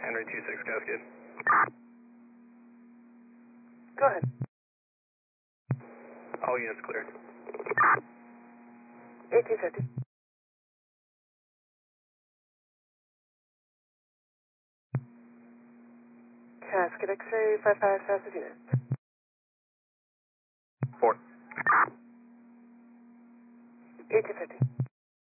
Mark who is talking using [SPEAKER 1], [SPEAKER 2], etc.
[SPEAKER 1] Henry 26 Cascade.
[SPEAKER 2] Go ahead.
[SPEAKER 1] All units cleared.
[SPEAKER 2] 1850. Cascade X-ray 55 fastest unit.
[SPEAKER 1] 4.
[SPEAKER 2] 1850.